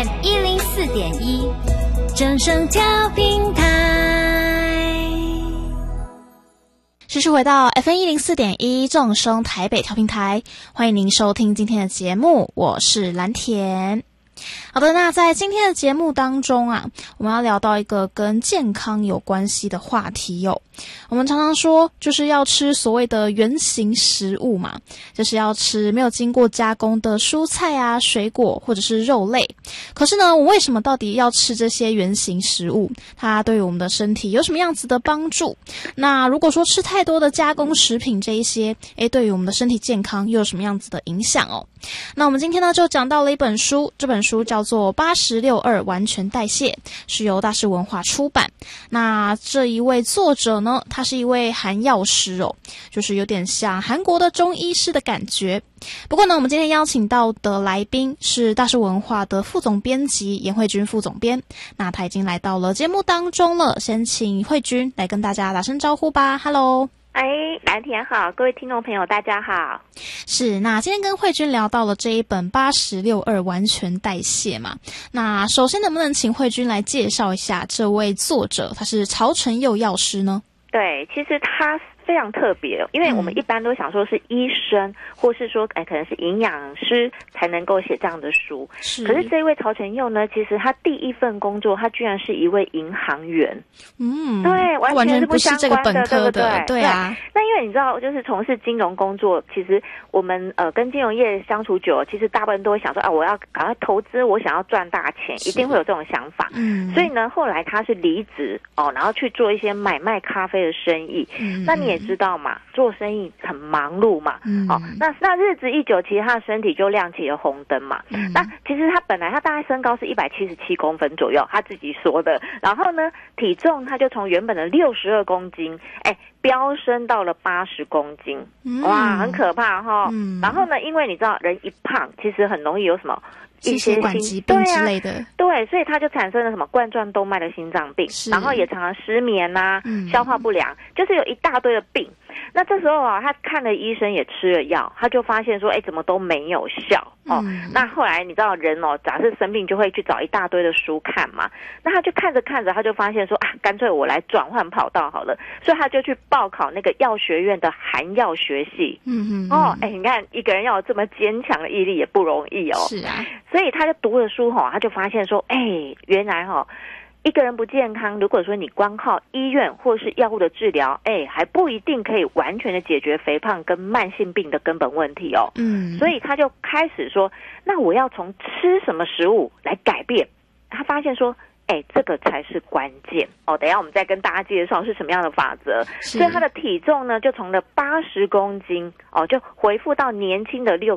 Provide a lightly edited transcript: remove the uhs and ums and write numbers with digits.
104.1正声调频台。 持续回到 FM104.1正声台北调频台，欢迎您收听今天的节目，我是蓝田。好的，那在今天的节目当中啊，我们要聊到一个跟健康有关系的话题哦。我们常常说，就是要吃所谓的原型食物嘛，就是要吃没有经过加工的蔬菜啊、水果或者是肉类。可是呢，我为什么到底要吃这些原型食物？它对于我们的身体有什么样子的帮助？那如果说吃太多的加工食品这一些，对于我们的身体健康又有什么样子的影响哦？那我们今天呢就讲到了一本书，这本书叫做《8062完全代谢》，是由大是文化出版。那这一位作者呢，他是一位韩药师哦，就是有点像韩国的中医师的感觉。不过呢，我们今天邀请到的来宾是大是文化的副总编辑严慧君副总编，那他已经来到了节目当中了，先请慧君来跟大家打声招呼吧。 Hello。 蓝田好，各位听众朋友大家好。 是，那今天跟慧君聊到了这一本8062完全代谢嘛，那首先能不能请慧君来介绍一下这位作者，他是曹承佑药师呢？ 对，其实他非常特别，因为我们一般都想说是医生，或是说可能是营养师才能够写这样的书。 是， 可是这位曹承佑呢，其实他第一份工作，他居然是一位银行员。对，完全是不相关的， 对不对？ 对啊。那因为你知道，就是从事金融工作，其实我们跟金融业相处久了，其实大部分都会想说我要赶快投资，我想要赚大钱，一定会有这种想法。所以呢，后来他是离职然后去做一些买卖咖啡的生意。那你也知道嘛，做生意很忙碌嘛。那日子一久，其实他的身体就亮起了红灯嘛。那其实他本来他大概身高是177公分左右，他自己说的。然后呢，体重他就从原本的62公斤，飙升到了80公斤。哇，很可怕哈。然后呢，因为你知道人一胖，其实很容易有什么心血管疾病之类的。 对，所以他就产生了什么冠状动脉的心脏病，然后也常常失眠啊，消化不良，就是有一大堆的病。那这时候他看了医生，也吃了药，他就发现说怎么都没有效那后来你知道人假设生病就会去找一大堆的书看嘛，那他就看着看着，他就发现说干脆我来转换跑道好了，所以他就去报考那个药学院的韩药学系。你看一个人要有这么坚强的毅力也不容易哦。 是啊， 所以他就读了书他就发现说原来一个人不健康，如果说你光靠医院或是药物的治疗，还不一定可以完全的解决肥胖跟慢性病的根本问题哦。所以他就开始说，那我要从吃什么食物来改变。他发现说，这个才是关键等一下我们再跟大家介绍是什么样的法则。所以他的体重呢，就从了80公斤就恢复到年轻的